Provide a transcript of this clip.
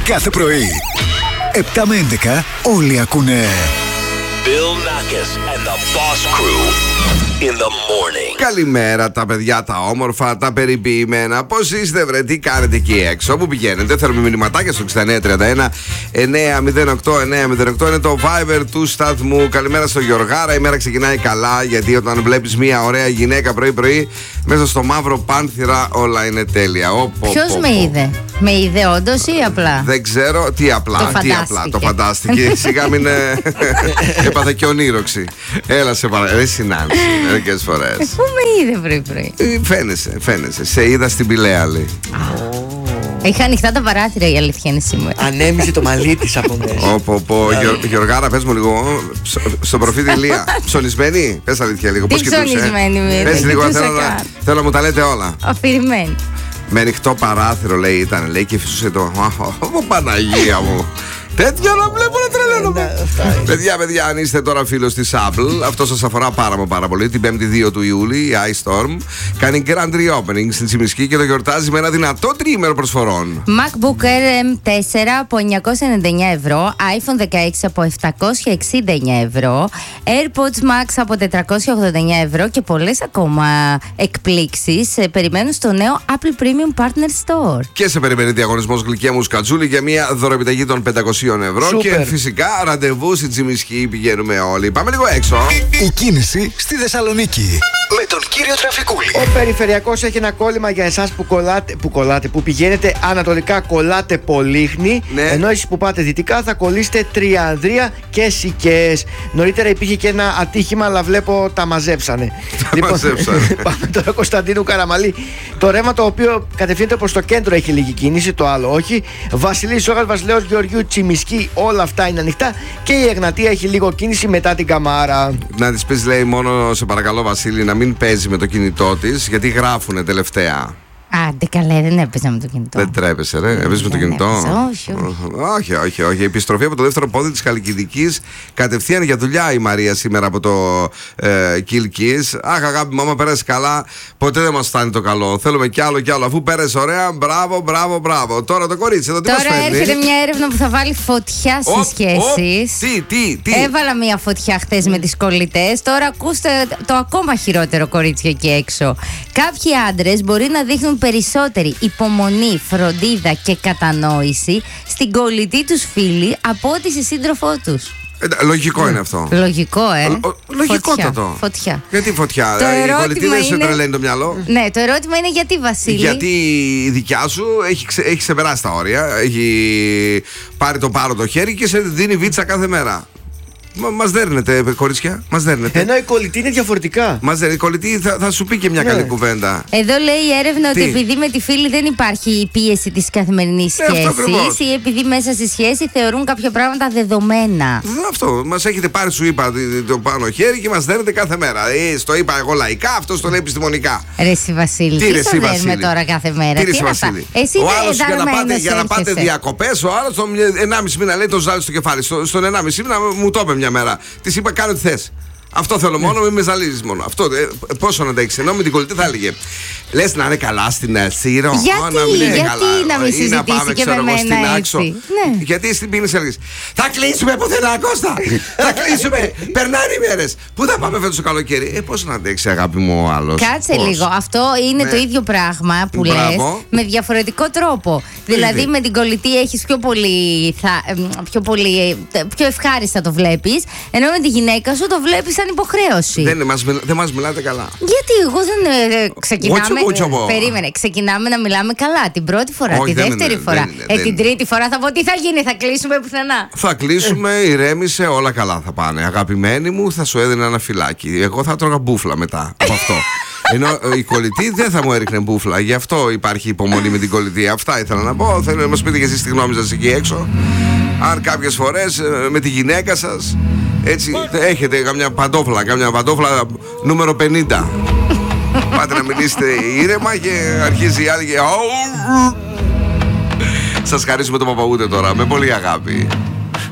Κάθε πρωί 7 με 11 όλοι ακούνε Bill Nackis and the Boss Crew in the morning. Καλημέρα τα παιδιά, τα όμορφα, τα περιποιημένα. Πώς είστε βρε, τι κάνετε εκεί έξω, πού πηγαίνετε? Θέλουμε μηνυματάκια στο 6931 908 908 είναι το Viber του σταθμού. Καλημέρα στο Γιωργάρα, η μέρα ξεκινάει καλά. Γιατί όταν βλέπεις μια ωραία γυναίκα πρωί-πρωί μέσα στο μαύρο πάνθυρα όλα είναι τέλεια. Ποιος με είδε? Με είδε όντως ή απλά? Δεν ξέρω, τι απλά, το φαντάστηκε. Σιγά μην έπαθε και ονείροξη. Έλα σε παρακαλώ, δεν συνάντησε μερικές φορές. Πού με είδε πρωί-πρωί? Φαίνεσαι, σε είδα στην Πηλαία λέει. Είχα ανοιχτά τα παράθυρα, η αλήθεια είναι σήμερα. Ανέμιζε το μαλλί της από μέσα. Γιωργάρα, πες μου λίγο, στο προφίλ Ηλία, ψωνισμένη, πες αλήθεια λίγο. Τι ψωνισμένη με είδε? Πες λίγο, θέλω να μου τα λέτε όλα. Αφηρημένη. Με ανοιχτό παράθυρο λέει ήταν, λέει και φυσούσε το. Παναγία μου. Τέτοια να βλέπω να τρελαίνομαι. Παιδιά, αν είστε τώρα φίλος της Apple, αυτό σας αφορά πάρα πολύ. Την 5η 2 του Ιούλη, η iStorm κάνει grand reopening στην Τσιμισκή και το γιορτάζει με ένα δυνατό τριήμερο προσφορών. MacBook Air M4 από 999 ευρώ, iPhone 16 από 769 ευρώ, AirPods Max από 489 ευρώ και πολλές ακόμα εκπλήξεις περιμένουν στο νέο Apple Premium Partner Store. Και σε περιμένει διαγωνισμός γλυκιά μου σκατζούλη για μια δωρεπιταγή των 500 ευρώ. Super. Και φυσικά ραντεβού στην Τσιμισκή πηγαίνουμε όλοι. Πάμε λίγο έξω. Η κίνηση στη Θεσσαλονίκη με τον κύριο Τραφικούλη. Ο περιφερειακός έχει ένα κόλλημα για εσάς που πηγαίνετε ανατολικά, κολλάτε Πολύχνη. Ναι. Ενώ εσείς που πάτε δυτικά θα κολλήσετε Τριανδρία και Σικές. Νωρίτερα υπήρχε και ένα ατύχημα, αλλά βλέπω τα μαζέψανε. Πάμε τώρα Κωνσταντίνου Καραμαλή. Το ρεύμα το οποίο κατευθύνεται προς το κέντρο έχει λίγη κίνηση, το άλλο όχι. Βασιλής Σόγας, Βασιλέως Γεωργιού, Τσιμισκή, όλα αυτά είναι ανοιχτά. Και η Εγνατία έχει λίγο κίνηση μετά την Καμάρα. Να της πεις, λέει, μόνο σε παρακαλώ Βασίλη, να μην παίζει με το κινητό της, γιατί γράφουνε τελευταία. Άντε καλέ, δεν έπαιζα με το κινητό. Δεν τρέπεσαι, ρε. Έπαιζε με το κινητό. Όχι. Η επιστροφή από το δεύτερο πόδι της Χαλκιδικής. Κατευθείαν για δουλειά η Μαρία σήμερα από το Κιλκής. Αχ, αγάπη μου, άμα πέρασε καλά, ποτέ δεν μας φτάνει το καλό. Θέλουμε κι άλλο κι άλλο. Αφού πέρασε ωραία, μπράβο. Τώρα το κορίτσι εδώ τι μας φέρνει? Τώρα έρχεται μια έρευνα που θα βάλει φωτιά στις σχέσεις. Τι. Έβαλα μια φωτιά χθες με τις κολλητές. Τώρα ακούστε το ακόμα χειρότερο, κορίτσια εκεί έξω. Κάποιοι άντρες μπορεί να δείχνουν περισσότερη υπομονή, φροντίδα και κατανόηση στην κολλητή τους φίλη από ό,τι στη σύντροφό τους. Λογικό είναι αυτό. Λογικό, Λογικότατο. Φωτιά. Γιατί φωτιά? Η κολλητή δεν σου τρελαίνει το μυαλό. Ναι, το ερώτημα είναι γιατί, Βασίλη? Γιατί η δικιά σου έχει ξεπεράσει τα όρια. Έχει πάρει το πάρο το χέρι και σε δίνει βίτσα κάθε μέρα. Μας δέρνετε, κορίτσια, μας δέρνετε. Ενώ η κολλητή είναι διαφορετικά. Η κολλητή θα σου πει και μια καλή κουβέντα. Εδώ λέει η έρευνα ότι επειδή με τη φίλη δεν υπάρχει η πίεση της καθημερινής σχέσης ή επειδή μέσα στη σχέση θεωρούν κάποια πράγματα δεδομένα. Αυτό. Μας έχετε πάρει, σου είπα, το πάνω χέρι και μας δέρνετε κάθε μέρα. Στο είπα εγώ λαϊκά, αυτό το λέει επιστημονικά. Ρε εσύ Βασίλη, τι το δέρνουμε τώρα κάθε μέρα? Τι Βασίλη? Ο άλλος για να πάτε διακοπές, ο άλλος τον 1,5 μήνα λέει το ζάλει στο κεφάλι. Στον 1,5 μήνα μου το είπε μια μέρα. Της είπα κάνω τι θες. Αυτό θέλω μόνο, μην με ζαλίζεις μόνο. Αυτό πόσο να αντέξεις? Ενώ με την κολλητή θα έλεγε, λες να είναι καλά στην Σύρο. Γιατί να μην συζητήσει και με μένα έτσι? Ναι. Γιατί στην πίνη έλεγες, θα κλείσουμε πουθενά, Κώστα. Θα κλείσουμε. Περνάνε οι μέρες. Πού θα πάμε φέτος το καλοκαίρι? Πώς να αντέξει, αγάπη μου, ο άλλος? Κάτσε λίγο. Αυτό είναι το ίδιο πράγμα που λες με διαφορετικό τρόπο. Δηλαδή με την κολλητή έχεις πιο ευχάριστα το βλέπεις, ενώ με τη γυναίκα σου το βλέπεις σαν υποχρέωση. Δεν μας μιλάτε καλά. Γιατί εγώ δεν ξεκινάμε. Περίμενε, ξεκινάμε να μιλάμε καλά την πρώτη φορά, τη δεύτερη φορά. Την τρίτη φορά θα πω τι θα γίνει, θα κλείσουμε πουθενά. Θα κλείσουμε, ηρέμησε, όλα καλά θα πάνε. Αγαπημένη μου, θα σου έδινε ένα φυλάκι. Εγώ θα τρώγα μπούφλα μετά από αυτό. Ενώ η κολλητή δεν θα μου έριχνε μπούφλα. Γι' αυτό υπάρχει υπομονή με την κολλητή. Αυτά ήθελα να πω. Θέλω να μας πείτε και εσείς τη γνώμη σας εκεί έξω. Αν κάποιες φορές με τη γυναίκα σας έτσι έχετε καμιά παντόφλα νούμερο 50. Πάτε να μιλήσετε ήρεμα και αρχίζει η άλλη και... Σας χαρίσουμε το παπαγούτε τώρα με πολύ αγάπη.